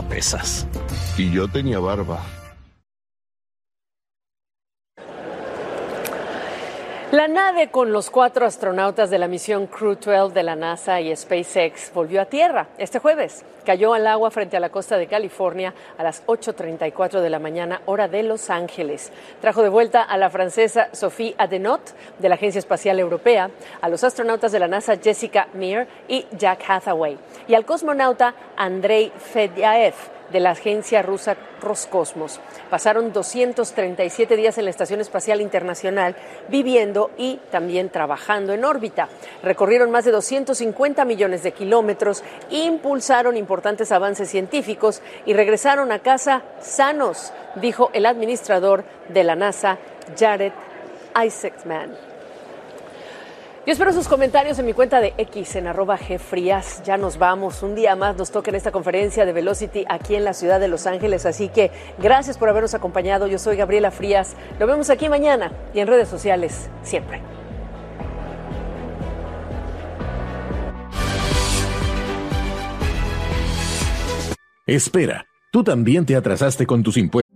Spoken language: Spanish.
pesas. Y yo tenía barba. La nave con los 4 astronautas de la misión Crew 12 de la NASA y SpaceX volvió a tierra este jueves. Cayó al agua frente a la costa de California a las 8:34 de la mañana, hora de Los Ángeles. Trajo de vuelta a la francesa Sophie Adenot, de la Agencia Espacial Europea, a los astronautas de la NASA Jessica Meir y Jack Hathaway, y al cosmonauta Andrei Fedyaev, de la agencia rusa Roscosmos. Pasaron 237 días en la Estación Espacial Internacional viviendo y también trabajando en órbita. Recorrieron más de 250 millones de kilómetros, impulsaron importantes avances científicos y regresaron a casa sanos, dijo el administrador de la NASA, Jared Isaacman. Yo espero sus comentarios en mi cuenta de X, en @gfrías. Ya nos vamos. Un día más nos toca en esta conferencia de Velocity aquí en la ciudad de Los Ángeles. Así que gracias por habernos acompañado. Yo soy Gabriela Frías. Lo vemos aquí mañana y en redes sociales siempre. Espera, ¿tú también te atrasaste con tus impuestos?